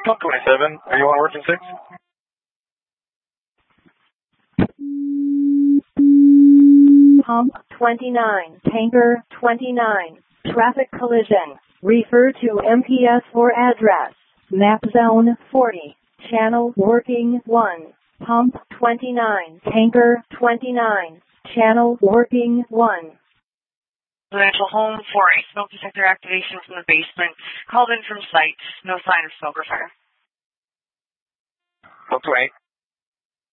Pump 27, are you on working 6? Pump 29, tanker 29, traffic collision. Refer to MPS for address. Map zone 40, channel working 1. Pump 29, tanker 29, channel working 1. Residential home 4A, smoke detector activation from the basement. Called in from site, no sign of smoke or fire. Pump 28.